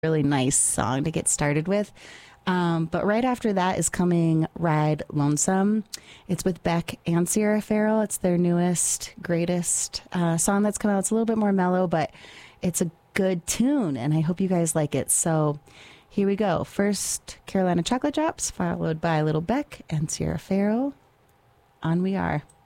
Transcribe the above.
really nice song to get started with. But right after that is coming Ride Lonesome. It's with Beck and Sierra Farrell. It's their newest, greatest song that's come out. It's a little bit more mellow, but it's a good tune, and I hope you guys like it. So here we go. First, Carolina Chocolate Drops, followed by Little Beck and Sierra Farrell. On we are.